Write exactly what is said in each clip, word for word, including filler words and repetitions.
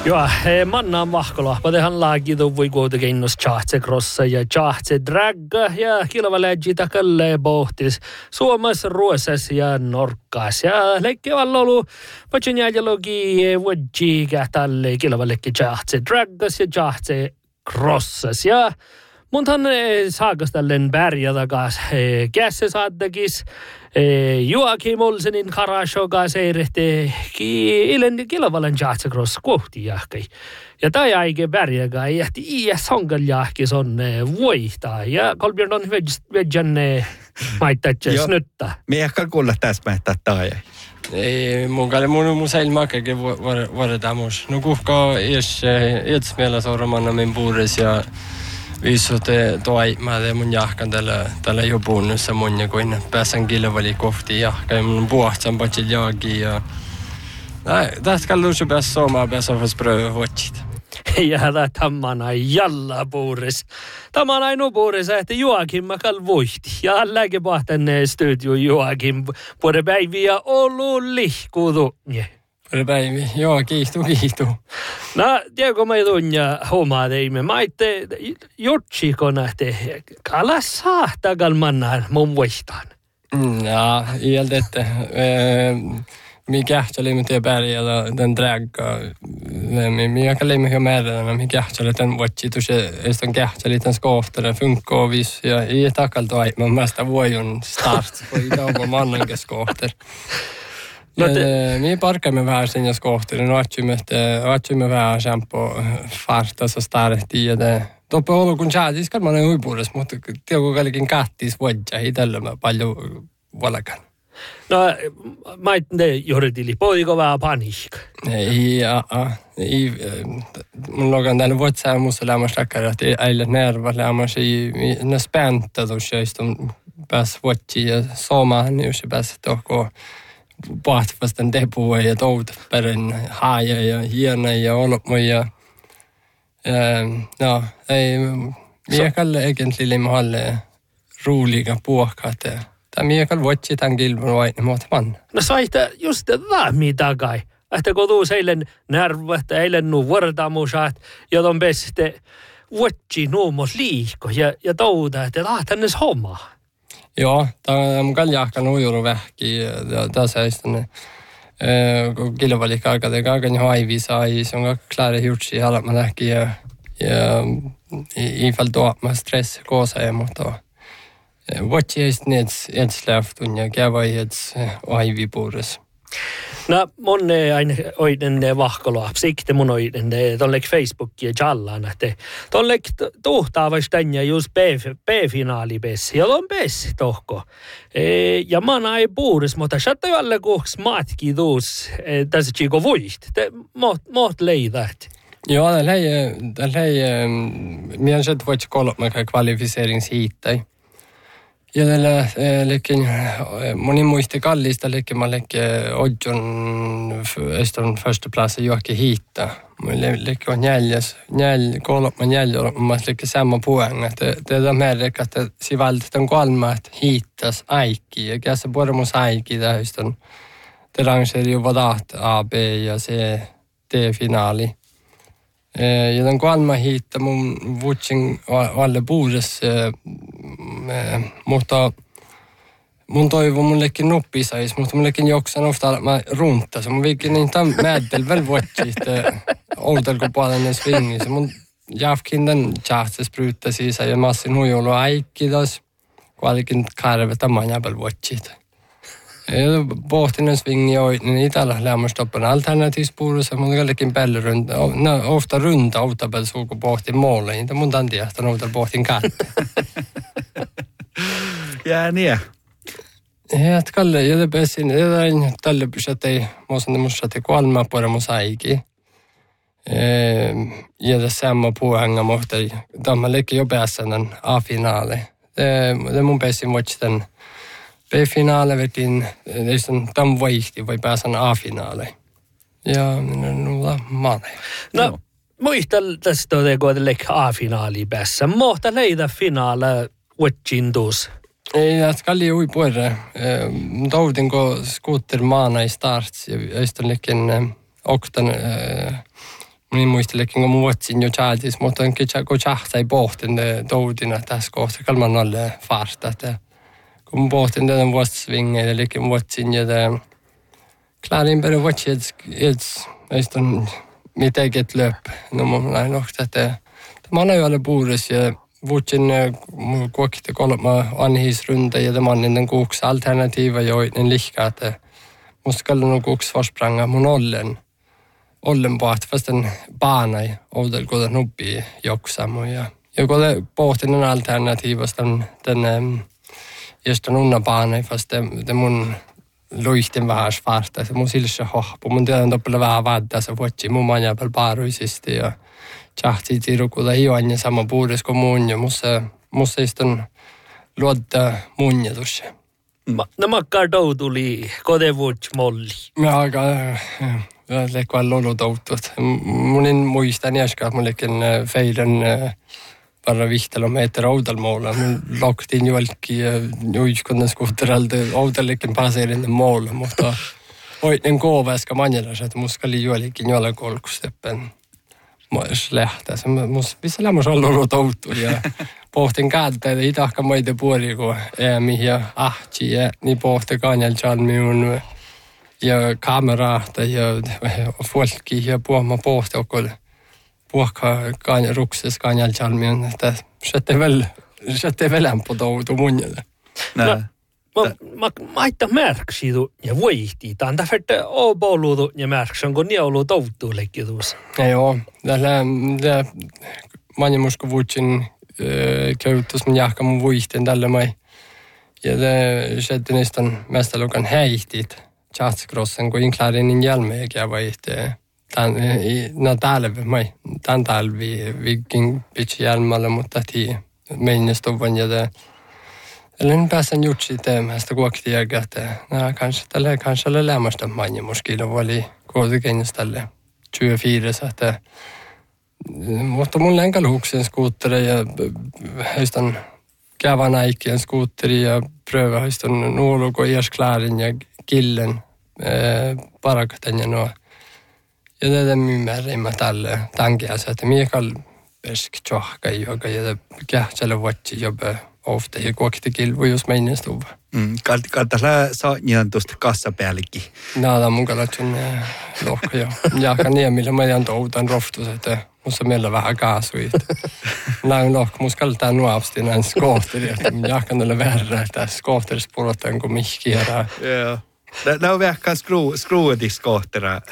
Joo, manna on vahkola. Patehan laagitu voi kuitenkin nos chahtse krossa ja chahtse dragga ja kilvaläji takalle pohtis Suomessa, Ruotsassa ja Norkkaassa. Ja leikkivällä ollut patsin jääjälogi vuodji kähtälle kilvallekin chahtse draggas ja chahtse krossas. Ja munhan saakas tällen pärjätä kanssa kässä saattakis Joakim Olsenin karashoga seirehti ilen kilvalan chahtse kross kohti jahkai. Ja tämä aike pärjäkä jähti iä songal jahkis on voihtaa. Ja kolbjörn on vedjan maittatse snutta. Me ehkä kuulla täsmähtää tai ei. Mun kalle mun mun säilmäkäkin vuodetaan. No kuhka iäs iäs meillä seuraamana min puures ja viisutte toi mä teen mun jahkan tällä tällä jopuunnossa mun ja kuin pääsen kilvali kohti jahka mun puhtsan patsi jagi ja tästä kalluus pääs soomaa pääs ofas prööhotsit. Ja tämä jalla puures. Tämä on ainoa puures, että Joakim makal voihti. Ja lääke pahtan studio Joakim puore päiviä ollut lihkuutu. Puore päiviä, joo, kiistu, kiistu. No, tiedätkö mä tunnia hommaa teimme. Mä itte jotsikon nähte kalas sahtakal mannan mun voihtaan. Ja, iältä, että mi kähtseli me tie pärjätä den dragga. Mi mi aika leimme jo määränä mi kähtseli den watchitus ja estän kähtseli den skohtare funkkovis ja i takalto ai man mästä voijon start på idag på mannen skohter. No te mi parkamme vähän sen ja skohter no atsymme atsymme vähän sampo farta så starti ja det toppe olo kun chatis kan man huipuudessa mutta tiedätkö kallikin kattis vodja itellä paljon valakan. No, mä ne johdetili poiko vähän paniikka. Ei, ja, ei, mun logan tänne vuotsaa musta lämmäs rakkar, että äille nerva lämmäs i ne späntä tuossa, istun pääs vuotsi ja soomaan, niin jos pääs tohko pahtavastan tepua ja touta perin haaja ja hiena ja olopmu ja no, ei, miekalle egentligen mahalle rooliga puhkaat. Tämä miekal vuotsi tämän kilpun vain muuta manna. No saitte just vähmiä takai. Että kun tuus eilen nervat, eilen nuu vuortamusaat, joten peste vuotsi nuumos liikko ja, ja touta, että tahtannes hommaa. Joo, tämä on kaljahkan ujuru vähki. Tässä on sitten kun kilpailikka alkaa, että kaiken haivisa, se on kläri hjurtsi halma lähki ja ifall tuo mä stress koosa mutta vuotsi ei sitten edes lähtun ja kävä edes aivipuudessa. No, mun aina oiden vahkoloa. Sikte mun oiden tollek Facebookia jallaan, että tollek tuhtaavas tänne just B-finaali bessi. Ja on bessi tohko. Ja mä näin puudessa, mutta saattaa jo alle kuuks matki tuus tässä chico vuiht. Moht leidät. Joo, tällä ei, tällä ei, minä se voit kolme kvalifiseringshittai. Ja tällä lekin moni muisti kallista lekin mä lekin odjon eston första plats Joakim hiitta. Mä lekin on neljäs, neljä, kolme neljä, mä lekin samma poäng. Det är de här että si valtan kolmat hiittas äikki ja kässä pormus äikki täyston. Det rangerar ju vadat A, B ja C, D-finaali. Ja den kolma hiitta mun vuotsin alle puudessa, mutta mun toivo mun lekin nuppi sais, mutta mun lekin joksan ofta mä runtas. Mun viikin niin tämän määdel väl vuotsi, että outel kun puolinen swingis. Mun jafkin den tjahtes spruta siis ja massin huijolo äikkidas, kuitenkin karve tämän jäbel vuotsi. Ja pohtinen swingi ja niin itellä lämmöstoppan alternatiivspuudessa, mutta kallekin pelle runta. No, ofta runta autabel suuko pohtin moolle, niin mun tanti jahtan outel pohtin katte. Jää niin. Ja kalle, ja det pesin, ja det tälle pysätei, muosan mussati kolma puolemus äiki. Ja det samma poänga mohta, tämä leikki jo päässänän A-finaali. Det mun pesin vuotsi B-finaali vetin, tämän vaihti voi päästä A-finaali. Ja minulla maane. No, muistan tästä kuitenkin A-finaali päässä. Mohta leida finaala vuotsin tuus. Ei, että kalli ui puolella. Toudin, kun skuutter maana i start. Ja sitten lekin oktan Niin muistelekin, kun mun vuotsin jo chaadis, mutta onkin kun chahtsai pohtin toudina tässä kohtaa, kalman alle farsta. Että kun mun pohtin tämän vuostsvingen, eli mun vuotsin jo tämä klarin perä vuotsi, että meistä on mitäket löp. No mun näin lohta, että tämä on ajoille puhuris ja vuotsin kuokkitte kolma anhisrunda ja tämä on niiden kuuksi alternatiiva joiden lihkaa, että musta kallan on kuuksi forspranga mun ollen. Ollen pohti fast en bana i odel goda nubbi joksamu ja jag går pohtin en alternativast den den just den unna bana fast det det mun luisten vähän svarta se mun silse hohpu mun tiedän toppele vähän vadda se vuotsi mun manja pel paruisisti ja chahti tirukuda hiuanja sama puudes kuin mun ja mussa mussa istun luodda munjatus. No makkaa doutuli kodevuots molli. Ja aika lekkuan lolutautut. Munin muistan jäskä, mullekin feilen bara vihtelometer audalmåla. Mun loktiin jolki juiskunnan skuutteralta audallekin paseerinen måla, mutta oiten kooväskä manjelas, että muska oli jolkin jolla kolkusteppen lähtää. Mus missä lämmös on lolutautu ja pohtin kääntä, että itahka maita puoli, kun äämi ja ahti ja niin pohti kanjalchan minun ja kameraa ja folki ja puhuma pohti okol puhka kan rukses kanjalchalmion että sätte väl sätte väl på toutu munjelle. No ma maita märksidu ja voihti tanta fette oboludu ja märksan kun niolu toutu lekkitus. Joo, tällä det manjemusko vuotsin käytös min jahka mun voihten tällä mai. Ja det skedde nästan mästalukan häihtit. Chatscrossen kun inklarin hjälmeek ja vaihte tän no talve mai tän talvi viking pitch hjälmalle mutta ti meinestovan ja det eller pääsen jutsi teemästä kuokti ja että nää kanske tälle kanske ole lämmästä manjemuskilla oli kuitenkin tälle tjugofyra så att mutta mun länkalhuksen skuutteri ja höstan kävan aikien skuutteri ja pröva höstan nuoluko iäsklaarin ja killen eh, parakatan ja no ja det är mycket tälle tankeassa että Mikael pesk tjohka joka ja kähtsellä vuotsi jobba ofta ja kuokti kilvu jos meinen stuva. Mm, kalti kaltasla saa nian tuosta kassapäällikin. Nada mun kalatsun lohka jo. Jahka niemillä mä jään toutan roftus että musta meillä vähän kaasuit. Näin lohka musta kaltaa nuavsti näin skootteri että jahka näillä väärä että skootteris purotaan kuin mihkiä. Joo. Det har verkligen skru skruvat i skootterna.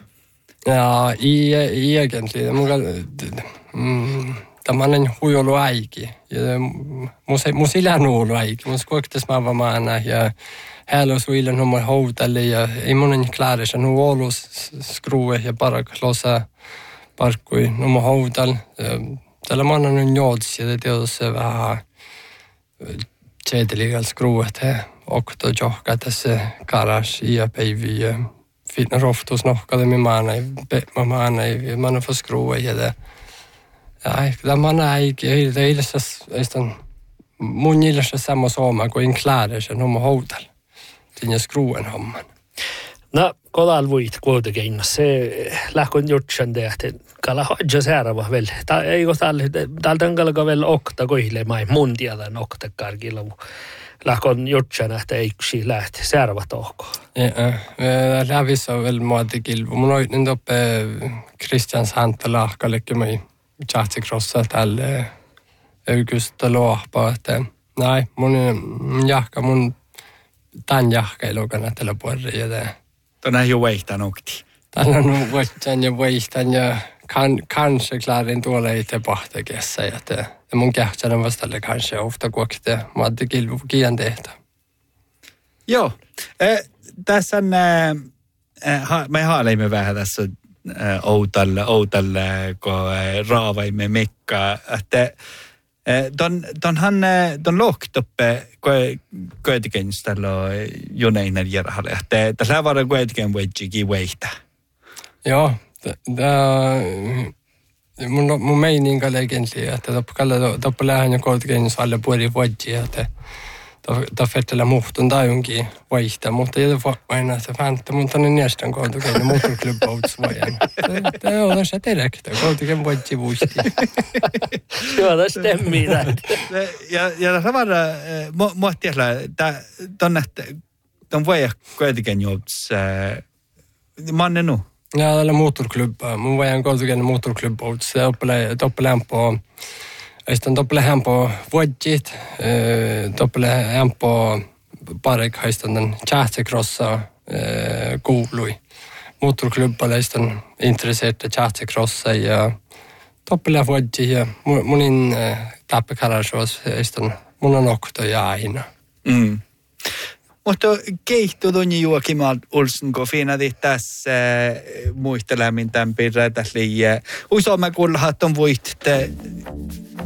Ja, i egentligen mun mm tämä on huijolu aiki. Mus ei lähnuulu aiki. Mus kuoktas mä vamaana ja häälus uilen homma houtalle ja ei monen klaarissa. Nu olus skruve ja parak losa parkkui homma houtal. Tällä manna on jods ja det teossa vähän tjedeligal skruvet här. Och då johka tässä karas ja päivi ja fitna roftus nohkade med maana i maana i maana får skruva ja det. Ja, tämä on aika, ei ilessä istan mun ilessä samma soma kuin in klarar sen homma houtalla. Tinja skruven homman. No, kodal vuit kuitenkin. Se lähkön jutsan tehty. Kala hodja säärävä vel. Ta ei ko tälle tältä kalka vel okta koille mai mun tiedän okta karkilla. Lähkön jutsan että eiksi lähti säärävä tohko. Ja, lävissä vel muotikilvu. Mun oin toppe Christians hanta lahkallekin mai chahtsikrossa tälle Augusta lohpa, että näin, mun jahka, mun tämän jahka ei lukana tällä puolella. Tämä on jo vaihtan okti. Tämä on vaihtan ja vaihtan ja kan, kanske klarin tuolla ei te pahtekessa. Ja mun kähtsänä vastalle kanske ofta kuokte maatti kilvu kian tehtä. Joo, äh, tässä on, äh, ha, me haaleimme vähän tässä Outalle, Outalle, kun raavaimme mekka, että ton, tonhan, ton lohktoppe, kuitenkin tällä juneinen järjälle, että tässä varmaan kuitenkin voitsikin vaihtaa. Joo, mun, mun meininka legensi, että toppa lähän ja kuitenkin alle puoli vuotia, että ta fettellä muhtun tajunkin vaihtaa, mutta ei voi aina se fäntä, mutta on nästan koulutuksen motorklubbouts vajan. Tämä on se teräktä, koulutuksen voitsi vuisti. Joo, tämä stemmii näin. Ja, ja samalla, mua tiedä, tuonne, tuon vajan koulutuksen jouts, mä oon nu. Ja, tällä motorklubba, mun vajan koulutuksen motorklubbouts, toppeleen på Sitten toppeleen på vuodjit, toppeleen på parik haistan den chatsekrossa kuului. Motorklubballe sitten intresserade chatsekrossa ja toppeleen vuodjit ja munin tappekallarsuos sitten mun on okto ja aina. Mm. Mutta keihtuudun Joakim Olsen, kun fiinadit tässä muistelemin tämän pirra tässä liian. Uisoomme kuulla, että on voitte